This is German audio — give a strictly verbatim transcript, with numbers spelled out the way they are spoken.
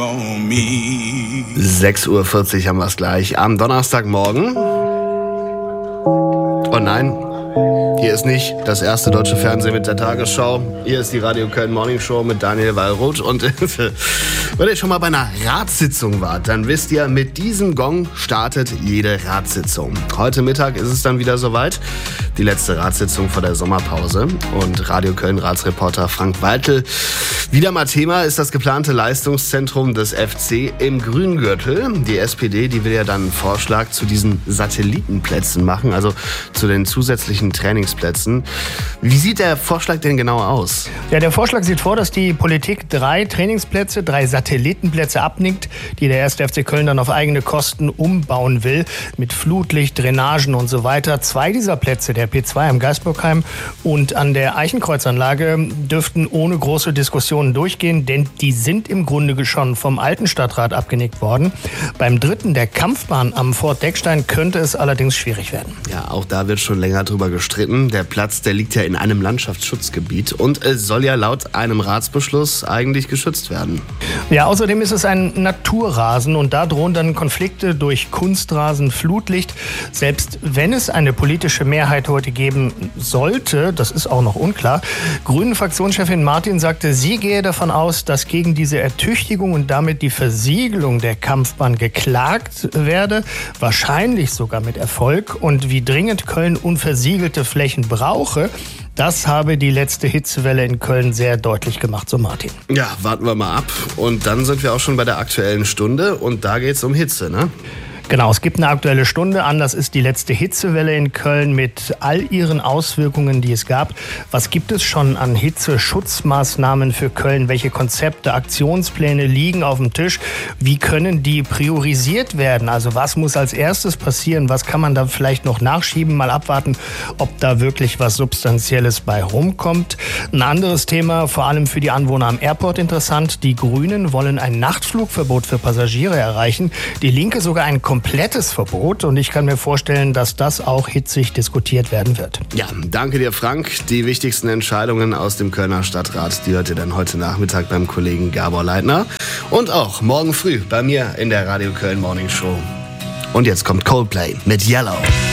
sechs Uhr vierzig haben wir es gleich am Donnerstagmorgen. Oh nein, hier ist nicht das erste deutsche Fernsehen mit der Tagesschau. Hier ist die Radio Köln Morning Show mit Daniel Wallroth. Und wenn ihr schon mal bei einer Ratssitzung wart, dann wisst ihr, mit diesem Gong startet jede Ratssitzung. Heute Mittag ist es dann wieder soweit. Die letzte Ratssitzung vor der Sommerpause. Und Radio Köln Ratsreporter Frank Waltel. Wieder mal Thema ist das geplante Leistungszentrum des F C im Grüngürtel. Die S P D, die will ja dann einen Vorschlag zu diesen Satellitenplätzen machen, also zu den zusätzlichen Trainingsplätzen. Wie sieht der Vorschlag denn genau aus? Ja, der Vorschlag sieht vor, dass die Politik drei Trainingsplätze, drei Satellitenplätze abnickt, die der erste F C Köln dann auf eigene Kosten umbauen will, mit Flutlicht, Drainagen und so weiter. Zwei dieser Plätze, der P zwei am Geisburgheim und an der Eichenkreuzanlage, dürften ohne große Diskussionen durchgehen, denn die sind im Grunde schon vom alten Stadtrat abgenickt worden. Beim dritten, der Kampfbahn am Fort Deckstein, könnte es allerdings schwierig werden. Ja, auch da wird schon länger drüber gestritten. Der Platz, der liegt ja in einem Landschaftsschutzgebiet und es soll ja laut einem Ratsbeschluss eigentlich geschützt werden. Ja, außerdem ist es ein Naturrasen und da drohen dann Konflikte durch Kunstrasen, Flutlicht. Selbst wenn es eine politische Mehrheit heute geben sollte, das ist auch noch unklar. Grünen-Fraktionschefin Martin sagte, sie gehe davon aus, dass gegen diese Ertüchtigung und damit die Versiegelung der Kampfbahn geklagt werde, wahrscheinlich sogar mit Erfolg. Und wie dringend Köln unversiegelte Flächen brauche, das habe die letzte Hitzewelle in Köln sehr deutlich gemacht, so Martin. Ja, warten wir mal ab. Und dann sind wir auch schon bei der Aktuellen Stunde und da geht es um Hitze, ne? Genau, es gibt eine Aktuelle Stunde an. Das ist die letzte Hitzewelle in Köln mit all ihren Auswirkungen, die es gab. Was gibt es schon an Hitzeschutzmaßnahmen für Köln? Welche Konzepte, Aktionspläne liegen auf dem Tisch? Wie können die priorisiert werden? Also was muss als erstes passieren? Was kann man da vielleicht noch nachschieben? Mal abwarten, ob da wirklich was Substanzielles bei rumkommt. Ein anderes Thema, vor allem für die Anwohner am Airport interessant. Die Grünen wollen ein Nachtflugverbot für Passagiere erreichen. Die Linke sogar ein komplettes Verbot und ich kann mir vorstellen, dass das auch hitzig diskutiert werden wird. Ja, danke dir, Frank. Die wichtigsten Entscheidungen aus dem Kölner Stadtrat, die hört ihr dann heute Nachmittag beim Kollegen Gabor Leitner und auch morgen früh bei mir in der Radio Köln Morning Show. Und jetzt kommt Coldplay mit Yellow.